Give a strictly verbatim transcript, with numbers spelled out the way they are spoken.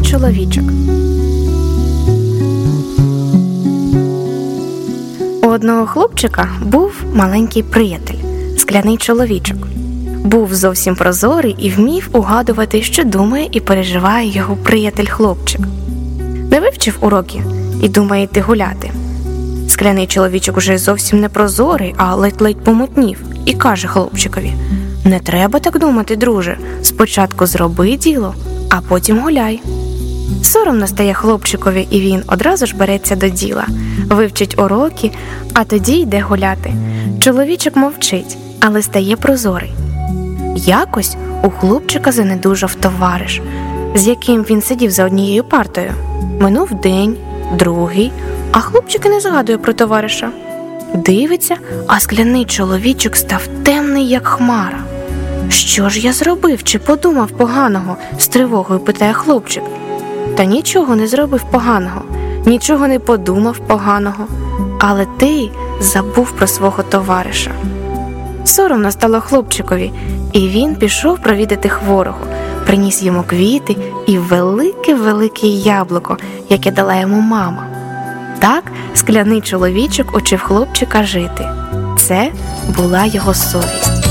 чоловічок. У одного хлопчика був маленький приятель, скляний чоловічок. Був зовсім прозорий і вмів угадувати, що думає і переживає його приятель-хлопчик. Не вивчив уроки і думає йти гуляти. Скляний чоловічок уже зовсім не прозорий, а ледь-ледь помутнів, і каже хлопчикові: «Не треба так думати, друже, спочатку зроби діло, а потім гуляй». Соромно стає хлопчикові, і він одразу ж береться до діла, вивчить уроки, а тоді йде гуляти. Чоловічок мовчить, але стає прозорий. Якось у хлопчика занедужав товариш, з яким він сидів за однією партою. Минув день, другий, а хлопчик і не згадує про товариша. Дивиться, а скляний чоловічок став темний, як хмара. «Що ж я зробив, чи подумав поганого?» – з тривогою питає хлопчик. Та нічого не зробив поганого, нічого не подумав поганого, але ти забув про свого товариша. Соромно стало хлопчикові, і він пішов провідати хворого, приніс йому квіти і велике-велике яблуко, яке дала йому мама. Так скляний чоловічок учив хлопчика жити. Це була його совість.